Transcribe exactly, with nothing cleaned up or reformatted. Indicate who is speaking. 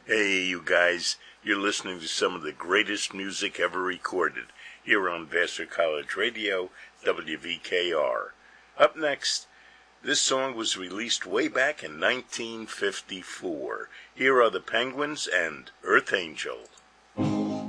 Speaker 1: Hey, you guys, you're listening to some of the greatest music ever recorded here on Vassar College Radio, W V K R. Up next, this song was released way back in nineteen fifty-four. Here are the Penguins and Earth Angel.